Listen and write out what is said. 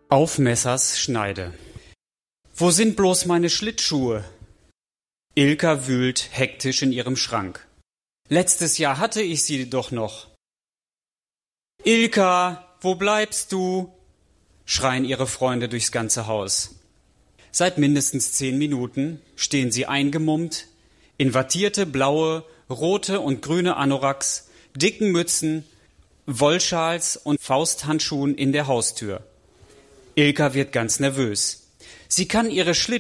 Auf Messers Schneide. Wo sind bloß meine Schlittschuhe? Ilka wühlt hektisch in ihrem Schrank. Letztes Jahr hatte ich sie doch noch. Ilka, wo bleibst du? Schreien ihre Freunde durchs ganze Haus. Seit mindestens 10 Minuten stehen sie eingemummt, in wattierte blaue, rote und grüne Anoraks, dicken Mützen, Wollschals und Fausthandschuhen in der Haustür. Ilka wird ganz nervös. Sie kann ihre